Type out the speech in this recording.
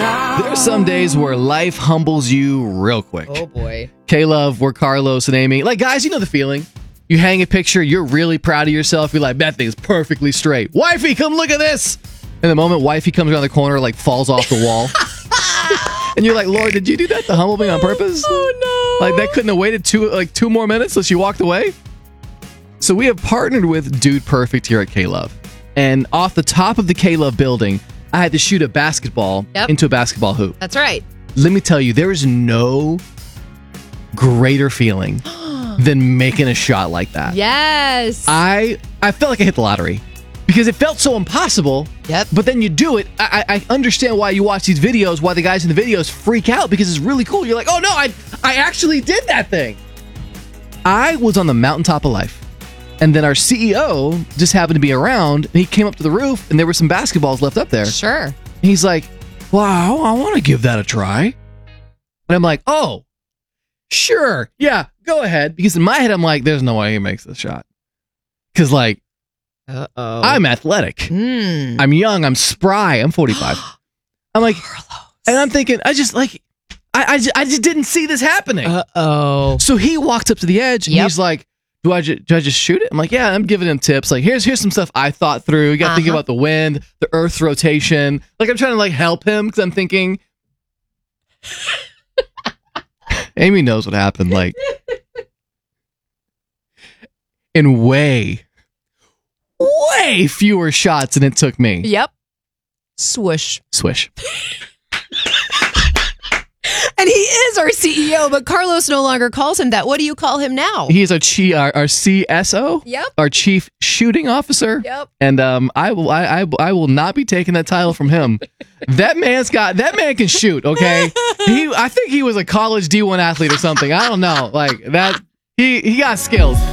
There are some days where life humbles you real quick. Oh, boy. K-Love, we're Carlos and Amy. Like, guys, you know the feeling. You hang a picture, you're really proud of yourself. You're like, that thing's perfectly straight. Wifey, come look at this. And the moment wifey comes around the corner, like, falls off the wall. And you're like, Lord, did you do that to humble me on purpose? Oh, no. Like, that couldn't have waited two more minutes until she walked away? So we have partnered with Dude Perfect here at K-Love. And off the top of the K-Love building, I had to shoot a basketball into a basketball hoop. That's right. Let me tell you, there is no greater feeling than making a shot like that. Yes. I felt like I hit the lottery because it felt so impossible. Yep. But then you do it. I understand why you watch these videos, why the guys in the videos freak out because it's really cool. You're like, oh no, I actually did that thing. I was on the mountaintop of life. And then our CEO just happened to be around, and he came up to the roof, and there were some basketballs left up there. Sure. And he's like, wow, I want to give that a try. And I'm like, oh, sure. Yeah, go ahead. Because in my head, I'm like, there's no way he makes this shot. Because, like, I'm athletic. I'm young. I'm spry. I'm 45. I'm like, and I'm thinking, I just didn't see this happening. So he walks up to the edge, and he's like, do I just shoot it? I'm like, yeah, I'm giving him tips. Like, here's some stuff I thought through. You got to think about the wind, the earth's rotation. Like, I'm trying to, like, help him because I'm thinking... Amy knows what happened. Like, in way fewer shots than it took me. Yep. Swoosh. Swish. And he is our CEO, but Carlos no longer calls him that. What do you call him now? He is our CSO. Yep. Our Chief Shooting Officer. Yep. And I will not be taking that title from him. That man can shoot, okay? I think he was a college D1 athlete or something. I don't know. Like that he got skills.